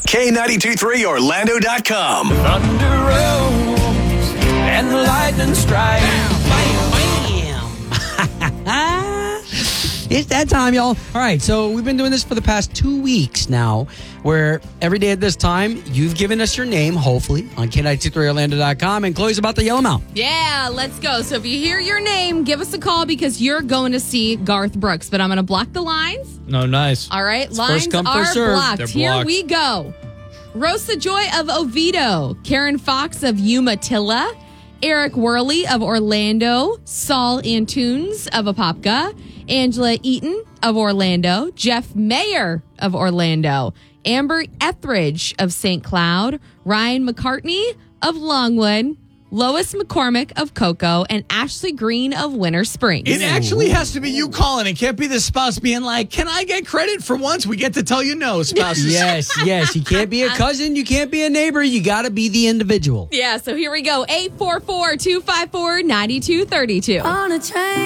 K923Orlando.com. Thunder rolls and the lightning strikes. It's that time, y'all. All right, so we've been doing this for the past 2 weeks now, where every day at this time, you've given us your name, hopefully, on K923Orlando.com, and Chloe's about to yell them out. Yeah, let's go. So if you hear your name, give us a call because you're going to see Garth Brooks. But I'm going to block the lines. No, nice. All right, It's lines first come, are first serve. blocked. They're Here blocked. we go. Rosa Joy of Oviedo, Karen Fox of Umatilla, Eric Worley of Orlando, Saul Antunes of Apopka, Angela Eaton of Orlando, Jeff Mayer of Orlando, Amber Etheridge of St. Cloud, Ryan McCartney of Longwood, Lois McCormick of Cocoa, and Ashley Green of Winter Springs. It actually has to be you calling. It can't be the spouse being like, can I get credit for once? We get to tell you no, spouses. Yes. You can't be a cousin. You can't be a neighbor. You got to be the individual. Yeah, so here we go. 844-254-9232. On a train.